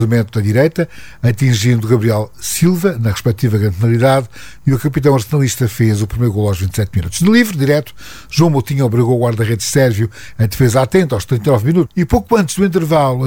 da direita, atingindo Gabriel Silva, na respectiva grande penalidade, e o capitão arsenalista fez o primeiro gol aos 27 minutos. De livre, direto, João Moutinho obrigou o guarda-redes Sérvio a defesa atenta aos 39 minutos, e pouco antes do intervalo,